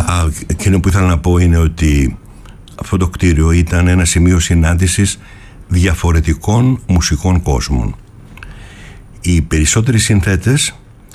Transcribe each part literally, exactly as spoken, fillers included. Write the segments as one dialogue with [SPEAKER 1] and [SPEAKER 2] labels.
[SPEAKER 1] Α, εκείνο που ήθελα να πω είναι ότι αυτό το κτίριο ήταν ένα σημείο συνάντησης διαφορετικών μουσικών κόσμων. Οι περισσότεροι συνθέτες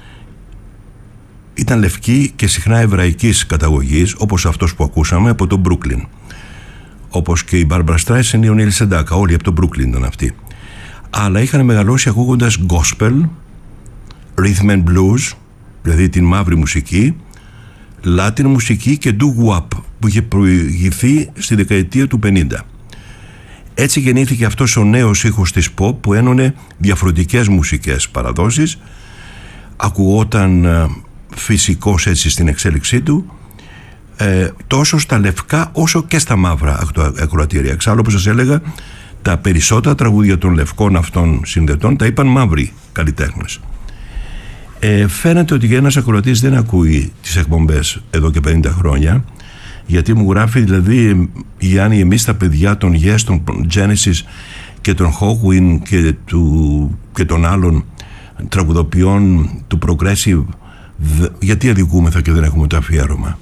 [SPEAKER 1] ήταν λευκοί και συχνά εβραϊκής καταγωγής, όπως αυτός που ακούσαμε από το Brooklyn. Όπως και η Barbra Streisand ή ο Neil Sedaka, όλοι από το Brooklyn ήταν αυτοί. Αλλά είχαν μεγαλώσει ακούγοντας gospel, rhythm and blues, δηλαδή την μαύρη μουσική, Latin μουσική και doo-wop που είχε προηγηθεί στη δεκαετία του πενήντα. Έτσι γεννήθηκε αυτός ο νέος ήχος της pop που ένωνε διαφορετικές μουσικές παραδόσεις, ακουγόταν φυσικός έτσι στην εξέλιξή του, ε, τόσο στα λευκά όσο και στα μαύρα ακροατήρια. Εξάλλου, όπως σας έλεγα, τα περισσότερα τραγούδια των λευκών αυτών συνδετών τα είπαν μαύροι καλλιτέχνες. Ε, φαίνεται ότι για ένας ακροατής δεν ακούει τις εκπομπές εδώ και πενήντα χρόνια, γιατί μου γράφει, δηλαδή, Γιάννη, εμείς τα παιδιά των Yes, των Genesis και των Hawkwind και, του, και των άλλων τραγουδοποιών του Progressive, γιατί αδικούμεθα και δεν έχουμε το αφιέρωμα?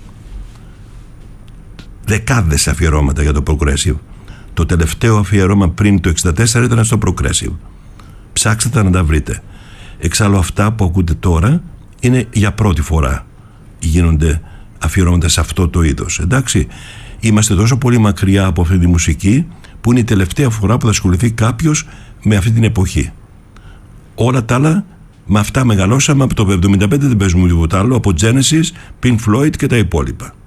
[SPEAKER 1] Δεκάδες αφιερώματα για το Progressive. Το τελευταίο αφιέρωμα πριν το εξήντα τέσσερα ήταν στο Progressive. Ψάξτε τα να τα βρείτε. Εξάλλου αυτά που ακούτε τώρα είναι για πρώτη φορά γίνονται αφιερώματα σε αυτό το είδος. Εντάξει, είμαστε τόσο πολύ μακριά από αυτή τη μουσική που είναι η τελευταία φορά που θα ασχοληθεί κάποιος με αυτή την εποχή. Όλα τα άλλα, με αυτά μεγαλώσαμε. Από το εβδομήντα πέντε δεν παίζουμε τίποτα άλλο, από Genesis, Pink Floyd και τα υπόλοιπα.